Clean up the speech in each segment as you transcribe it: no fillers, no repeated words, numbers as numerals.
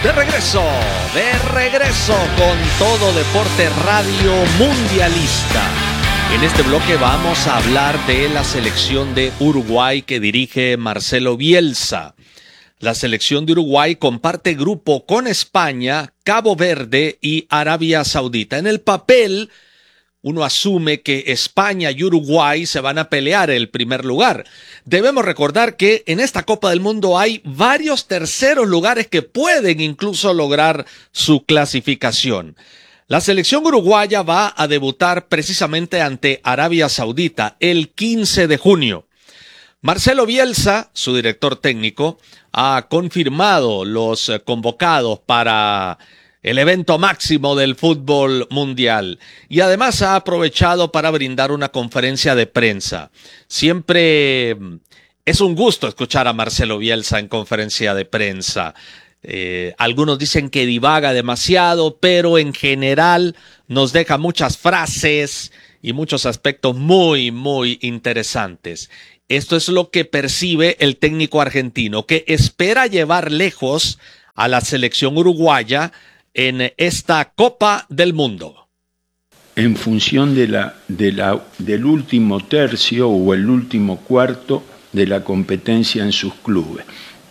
De regreso con Todo Deporte Radio Mundialista. En este bloque vamos a hablar de la selección de Uruguay que dirige Marcelo Bielsa. La selección de Uruguay comparte grupo con España, Cabo Verde y Arabia Saudita. En el papel, uno asume que España y Uruguay se van a pelear el primer lugar. Debemos recordar que en esta Copa del Mundo hay varios terceros lugares que pueden incluso lograr su clasificación. La selección uruguaya va a debutar precisamente ante Arabia Saudita el 15 de junio. Marcelo Bielsa, su director técnico, ha confirmado los convocados para el evento máximo del fútbol mundial y además ha aprovechado para brindar una conferencia de prensa. Siempre es un gusto escuchar a Marcelo Bielsa en conferencia de prensa. Algunos dicen que divaga demasiado, pero en general nos deja muchas frases y muchos aspectos muy, muy interesantes. Esto es lo que percibe el técnico argentino, que espera llevar lejos a la selección uruguaya en esta Copa del Mundo. En función del último tercio o el último cuarto de la competencia en sus clubes.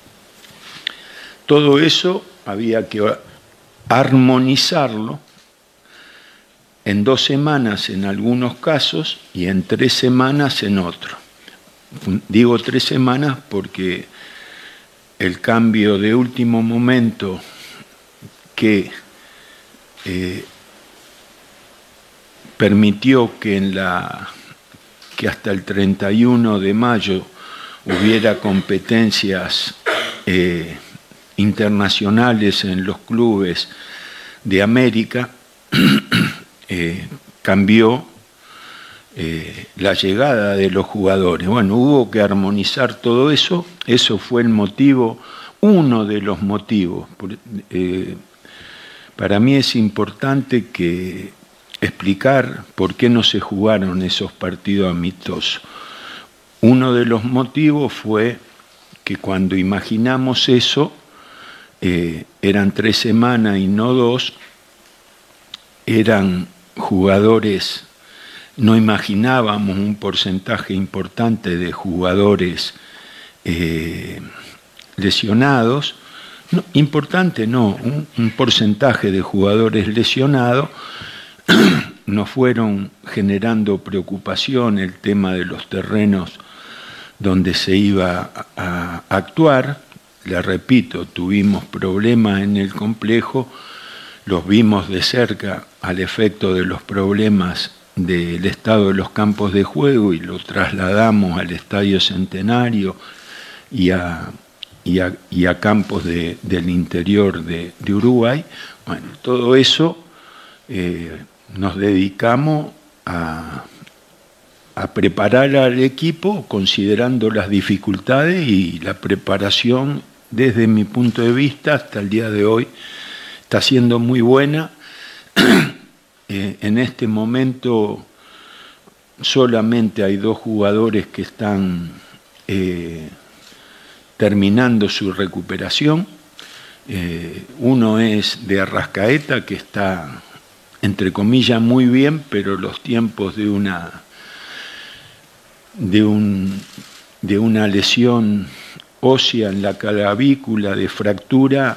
Todo eso había que armonizarlo en 2 semanas en algunos casos y en 3 semanas en otros. Digo 3 semanas porque el cambio de último momento que permitió que hasta el 31 de mayo hubiera competencias internacionales en los clubes de América, cambió la llegada de los jugadores. Bueno, hubo que armonizar todo eso. Eso fue el motivo, uno de los motivos. Para mí es importante explicar por qué no se jugaron esos partidos amistosos. Uno de los motivos fue que cuando imaginamos eso, eran 3 semanas y no 2, eran jugadores, no imaginábamos un porcentaje importante de jugadores lesionados. No, importante no, un porcentaje de jugadores lesionados. Nos fueron generando preocupación el tema de los terrenos donde se iba a actuar. Le repito, tuvimos problemas en el complejo, los vimos de cerca al efecto de los problemas del estado de los campos de juego y lo trasladamos al Estadio Centenario y a campos del interior de Uruguay. Bueno, todo eso nos dedicamos a preparar al equipo considerando las dificultades, y la preparación desde mi punto de vista hasta el día de hoy está siendo muy buena. En este momento solamente hay 2 jugadores que están terminando su recuperación. Uno es de Arrascaeta, que está, entre comillas, muy bien, pero los tiempos de una lesión ósea en la clavícula, de fractura,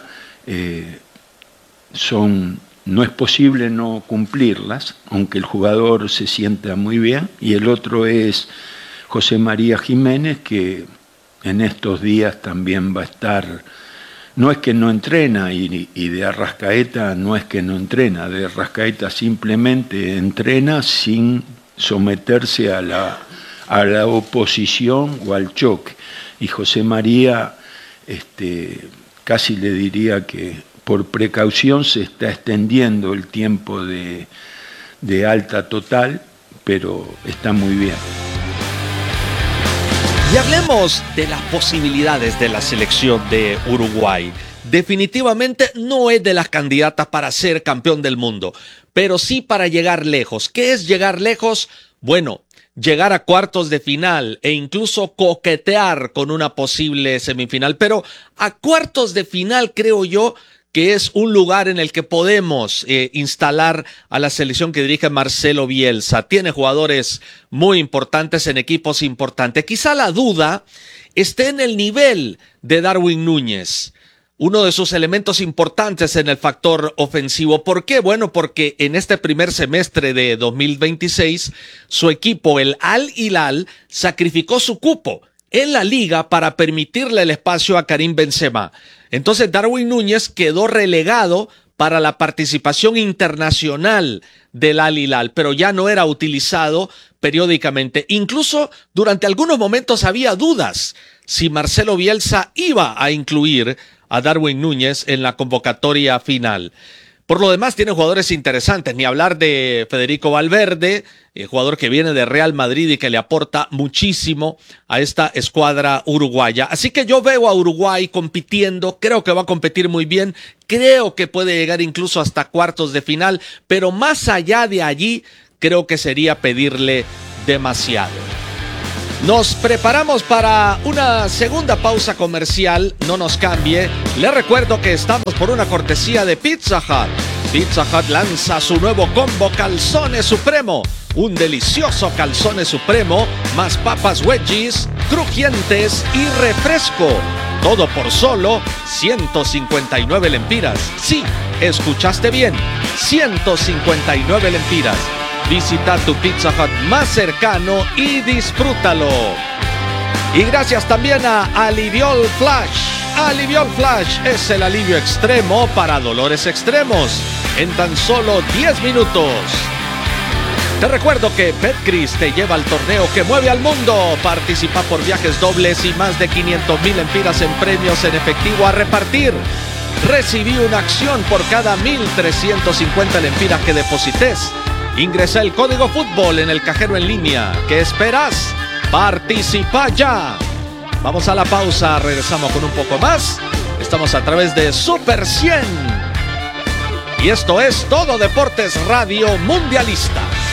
no es posible no cumplirlas, aunque el jugador se sienta muy bien. Y el otro es José María Jiménez, que en estos días también va a estar. No es que no entrena, y de Arrascaeta no es que no entrena, de Arrascaeta simplemente entrena sin someterse a la oposición o al choque. Y José María, casi le diría que por precaución se está extendiendo el tiempo de alta total, pero está muy bien. Y hablemos de las posibilidades de la selección de Uruguay. Definitivamente no es de las candidatas para ser campeón del mundo, pero sí para llegar lejos. ¿Qué es llegar lejos? Bueno, llegar a cuartos de final e incluso coquetear con una posible semifinal. Pero a cuartos de final creo yo que es un lugar en el que podemos instalar a la selección que dirige Marcelo Bielsa. Tiene jugadores muy importantes en equipos importantes. Quizá la duda esté en el nivel de Darwin Núñez, uno de sus elementos importantes en el factor ofensivo. ¿Por qué? Bueno, porque en este primer semestre de 2026, su equipo, el Al Hilal, sacrificó su cupo en la liga para permitirle el espacio a Karim Benzema. Entonces Darwin Núñez quedó relegado para la participación internacional del Al Hilal, pero ya no era utilizado periódicamente. Incluso durante algunos momentos había dudas si Marcelo Bielsa iba a incluir a Darwin Núñez en la convocatoria final. Por lo demás, tiene jugadores interesantes, ni hablar de Federico Valverde, jugador que viene de Real Madrid y que le aporta muchísimo a esta escuadra uruguaya. Así que yo veo a Uruguay compitiendo, creo que va a competir muy bien, creo que puede llegar incluso hasta cuartos de final, pero más allá de allí, creo que sería pedirle demasiado. Nos preparamos para una segunda pausa comercial, no nos cambie. Les recuerdo que estamos por una cortesía de Pizza Hut. Pizza Hut lanza su nuevo combo Calzone Supremo. Un delicioso Calzone Supremo, más papas wedgies, crujientes y refresco. Todo por solo 159 lempiras. Sí, escuchaste bien, 159 lempiras. Visita tu Pizza Hut más cercano y disfrútalo. Y gracias también a Aliviol Flash. Aliviol Flash es el alivio extremo para dolores extremos en tan solo 10 minutos. Te recuerdo que Betcris te lleva al torneo que mueve al mundo. Participa por viajes dobles y más de 500,000 lempiras en premios en efectivo a repartir. Recibí una acción por cada 1,350 lempiras que deposites. Ingresa el código fútbol en el cajero en línea. ¿Qué esperas? ¡Participa ya! Vamos a la pausa, regresamos con un poco más. Estamos a través de Super 100. Y esto es Todo Deportes Radio Mundialista.